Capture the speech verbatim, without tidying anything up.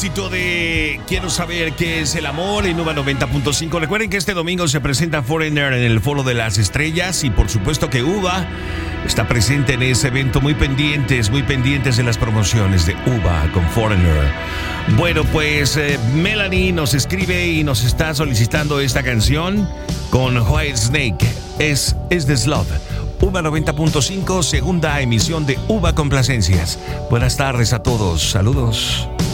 propósito de Quiero saber qué es el amor en UVA noventa punto cinco. Recuerden que este domingo se presenta Foreigner en el Foro de las Estrellas y por supuesto que UVA está presente en ese evento. Muy pendientes, muy pendientes de las promociones de UVA con Foreigner. Bueno, pues eh, Melanie nos escribe y nos está solicitando esta canción con White Snake. Es Is This Love. UVA noventa punto cinco, segunda emisión de UVA Complacencias. Buenas tardes a todos. Saludos.